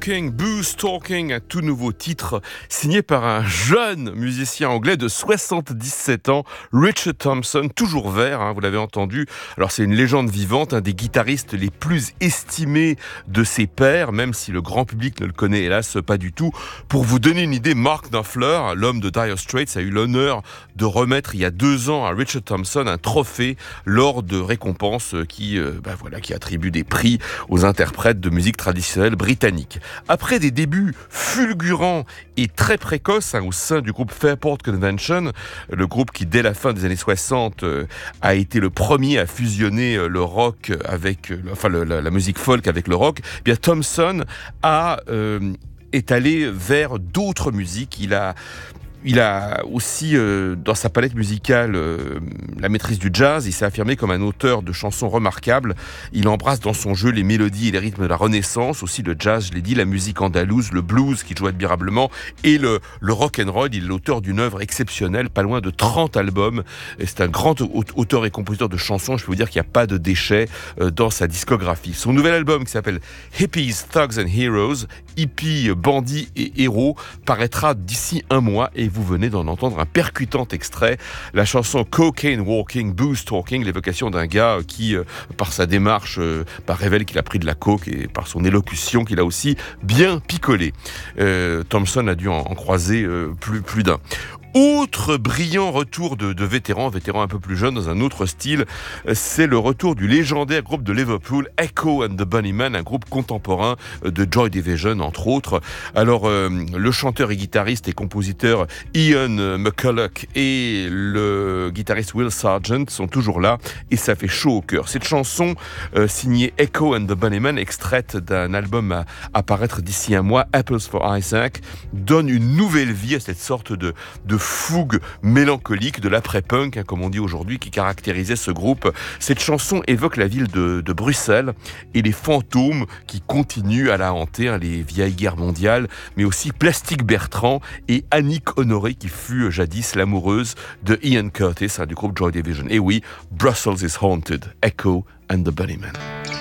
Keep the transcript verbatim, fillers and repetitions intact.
Walking, Booze Talking, un tout nouveau titre signé par un jeune musicien anglais de soixante-dix-sept ans, Richard Thompson, toujours vert, hein, vous l'avez entendu. Alors c'est une légende vivante, un des guitaristes les plus estimés de ses pairs, même si le grand public ne le connaît hélas pas du tout. Pour vous donner une idée, Mark Knopfler, l'homme de Dire Straits, a eu l'honneur de remettre il y a deux ans à Richard Thompson un trophée lors de récompenses qui, euh, bah voilà, qui attribuent des prix aux interprètes de musique traditionnelle britannique. Après des débuts fulgurants et très précoces hein, au sein du groupe Fairport Convention, le groupe qui dès la fin des années soixante euh, a été le premier à fusionner euh, le rock avec, euh, enfin le, la, la musique folk avec le rock, eh bien Thompson a euh, est allé vers d'autres musiques. Il a Il a aussi, euh, dans sa palette musicale, euh, la maîtrise du jazz. Il s'est affirmé comme un auteur de chansons remarquables. Il embrasse dans son jeu les mélodies et les rythmes de la Renaissance, aussi le jazz, je l'ai dit, la musique andalouse, le blues qu'il joue admirablement, et le, le rock and roll. Il est l'auteur d'une œuvre exceptionnelle, pas loin de trente albums. Et c'est un grand auteur et compositeur de chansons. Je peux vous dire qu'il n'y a pas de déchets euh, dans sa discographie. Son nouvel album, qui s'appelle Hippies, Thugs and Heroes, hippies, bandits et héros, paraîtra d'ici un mois et vous venez d'en entendre un percutant extrait, la chanson Cocaine Walking, Booze Talking, l'évocation d'un gars qui, euh, par sa démarche, euh, bah, révèle qu'il a pris de la coke et par son élocution qu'il a aussi bien picolé. Euh, Thompson a dû en, en croiser euh, plus, plus d'un. Autre brillant retour de, de vétérans, vétérans un peu plus jeunes dans un autre style, c'est le retour du légendaire groupe de Liverpool, Echo and the Bunnymen, un groupe contemporain de Joy Division entre autres. Alors euh, le chanteur et guitariste et compositeur Ian McCulloch et le guitariste Will Sargent sont toujours là et ça fait chaud au cœur. Cette chanson euh, signée Echo and the Bunnymen, extraite d'un album à, à paraître d'ici un mois, Apples for Isaac, donne une nouvelle vie à cette sorte de, de fougue mélancolique de l'après-punk, hein, comme on dit aujourd'hui, qui caractérisait ce groupe. Cette chanson évoque la ville de, de Bruxelles et les fantômes qui continuent à la hanter, hein, les vieilles guerres mondiales, mais aussi Plastic Bertrand et Annick Honoré, qui fut jadis l'amoureuse de Ian Curtis, hein, du groupe Joy Division. Et oui, Brussels is haunted, Echo and the Bunnymen.